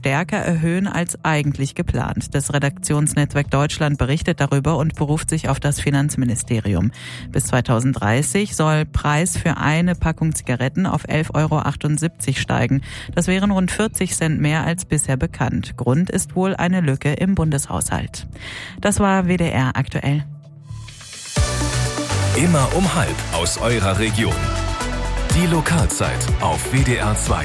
stärker erhöhen als eigentlich geplant. Das Redaktionsnetzwerk Deutschland berichtet darüber und beruft sich auf das Finanzministerium. Bis 2030 soll Preis für eine Packung Zigaretten auf 11,78 € steigen. Das wären rund 40 Cent mehr als bisher bekannt. Grund ist wohl eine Lücke im Bundeshaushalt. Das war WDR aktuell. Immer um 12:30 aus eurer Region. Die Lokalzeit auf WDR 2.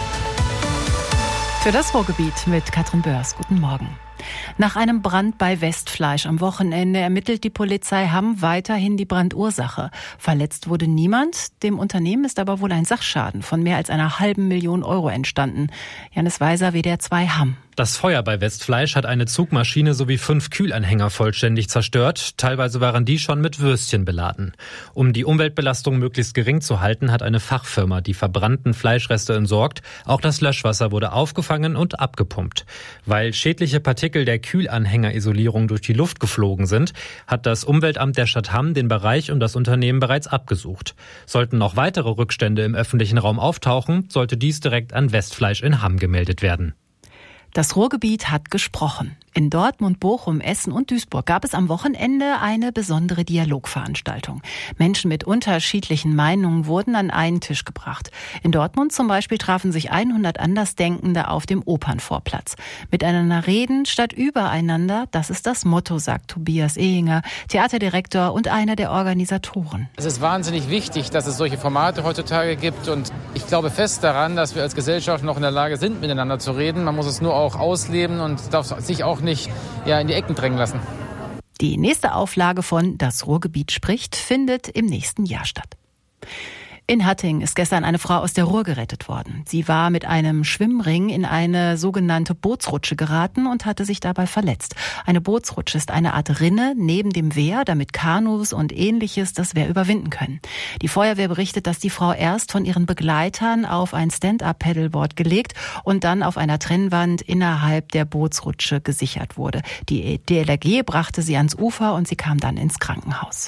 Für das Ruhrgebiet mit Katrin Börs. Guten Morgen. Nach einem Brand bei Westfleisch am Wochenende ermittelt die Polizei Hamm weiterhin die Brandursache. Verletzt wurde niemand. Dem Unternehmen ist aber wohl ein Sachschaden von mehr als einer halben Million Euro entstanden. Janis Weiser, WDR 2 Hamm. Das Feuer bei Westfleisch hat eine Zugmaschine sowie 5 Kühlanhänger vollständig zerstört. Teilweise waren die schon mit Würstchen beladen. Um die Umweltbelastung möglichst gering zu halten, hat eine Fachfirma die verbrannten Fleischreste entsorgt. Auch das Löschwasser wurde aufgefangen und abgepumpt. Weil schädliche Partikel der Kühlanhängerisolierung durch die Luft geflogen sind, hat das Umweltamt der Stadt Hamm den Bereich und das Unternehmen bereits abgesucht. Sollten noch weitere Rückstände im öffentlichen Raum auftauchen, sollte dies direkt an Westfleisch in Hamm gemeldet werden. Das Ruhrgebiet hat gesprochen. In Dortmund, Bochum, Essen und Duisburg gab es am Wochenende eine besondere Dialogveranstaltung. Menschen mit unterschiedlichen Meinungen wurden an einen Tisch gebracht. In Dortmund zum Beispiel trafen sich 100 Andersdenkende auf dem Opernvorplatz. Miteinander reden statt übereinander, das ist das Motto, sagt Tobias Ehinger, Theaterdirektor und einer der Organisatoren. Es ist wahnsinnig wichtig, dass es solche Formate heutzutage gibt und ich glaube fest daran, dass wir als Gesellschaft noch in der Lage sind, miteinander zu reden. Man muss es nur auch ausleben und darf sich auch nicht in die Ecken drängen lassen. Die nächste Auflage von Das Ruhrgebiet spricht findet im nächsten Jahr statt. In Hatting ist gestern eine Frau aus der Ruhr gerettet worden. Sie war mit einem Schwimmring in eine sogenannte Bootsrutsche geraten und hatte sich dabei verletzt. Eine Bootsrutsche ist eine Art Rinne neben dem Wehr, damit Kanus und Ähnliches das Wehr überwinden können. Die Feuerwehr berichtet, dass die Frau erst von ihren Begleitern auf ein Stand-up-Paddleboard gelegt und dann auf einer Trennwand innerhalb der Bootsrutsche gesichert wurde. Die DLRG brachte sie ans Ufer und sie kam dann ins Krankenhaus.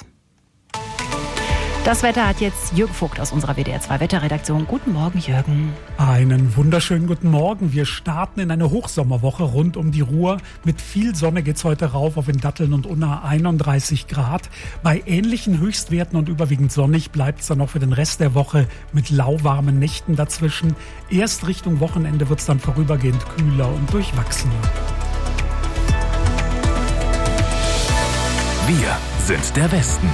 Das Wetter hat jetzt Jürgen Vogt aus unserer WDR 2 Wetterredaktion. Guten Morgen, Jürgen. Einen wunderschönen guten Morgen. Wir starten in eine Hochsommerwoche rund um die Ruhr. Mit viel Sonne geht's heute rauf auf in Datteln und Unna 31 Grad. Bei ähnlichen Höchstwerten und überwiegend sonnig bleibt's dann auch für den Rest der Woche mit lauwarmen Nächten dazwischen. Erst Richtung Wochenende wird's dann vorübergehend kühler und durchwachsener. Wir sind der Westen.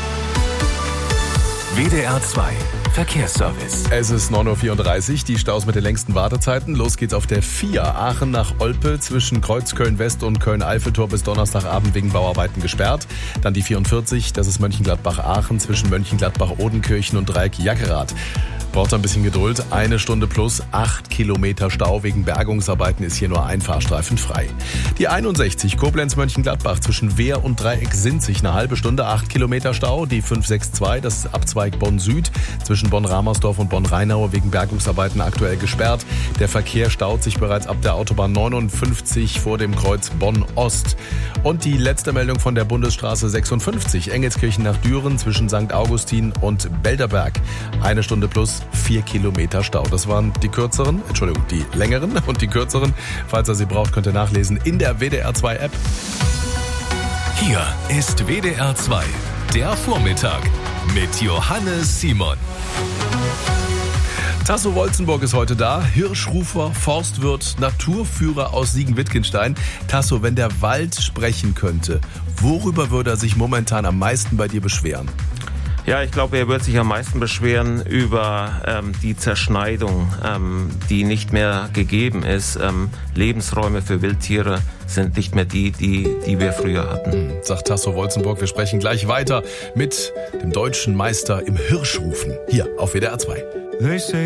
WDR 2 Verkehrsservice. Es ist 9:34 Uhr, die Staus mit den längsten Wartezeiten. Los geht's auf der 4 Aachen nach Olpe zwischen Kreuz Köln-West und Köln-Eiffeltor bis Donnerstagabend wegen Bauarbeiten gesperrt. Dann die 44, das ist Mönchengladbach-Aachen zwischen Mönchengladbach-Odenkirchen und Dreieck Jackerath. Braucht ein bisschen Geduld. 1 Stunde plus 8 Kilometer Stau. Wegen Bergungsarbeiten ist hier nur ein Fahrstreifen frei. Die 61 Koblenz-Mönchengladbach zwischen Wehr und Dreieck Sinzig eine halbe Stunde, 8 Kilometer Stau. Die 562, das ist Abzweig Bonn-Süd zwischen Bonn-Ramersdorf und Bonn-Rheinau wegen Bergungsarbeiten aktuell gesperrt. Der Verkehr staut sich bereits ab der Autobahn 59 vor dem Kreuz Bonn-Ost. Und die letzte Meldung von der Bundesstraße 56, Engelskirchen nach Düren zwischen St. Augustin und Belderberg. 1 Stunde plus 4 Kilometer Stau. Das waren die längeren und die kürzeren. Falls ihr sie braucht, könnt ihr nachlesen in der WDR 2 App. Hier ist WDR 2, der Vormittag mit Johannes Simon. Tasso Wolzenburg ist heute da, Hirschrufer, Forstwirt, Naturführer aus Siegen-Wittgenstein. Tasso, wenn der Wald sprechen könnte, worüber würde er sich momentan am meisten bei dir beschweren? Ja, ich glaube, er wird sich am meisten beschweren über die Zerschneidung, die nicht mehr gegeben ist. Lebensräume für Wildtiere sind nicht mehr die wir früher hatten. Sagt Tasso Wolzenburg. Wir sprechen gleich weiter mit dem deutschen Meister im Hirschrufen hier auf WDR 2.